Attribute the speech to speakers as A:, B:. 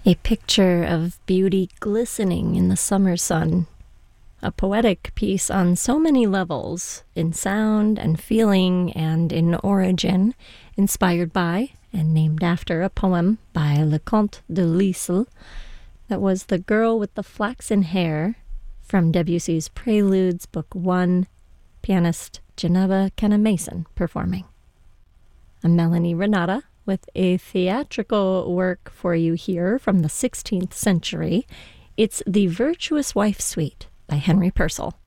A: A picture of beauty glistening in the summer sun. A poetic piece on so many levels, in sound and feeling and in origin, inspired by and named after a poem by Leconte de Lisle that was The Girl with the Flaxen Hair from Debussy's Preludes, Book 1, pianist Geneva Kenna-Mason performing. I'm Melanie Renata with a theatrical work for you here from the 16th century. It's The Virtuous Wife Suite by Henry Purcell.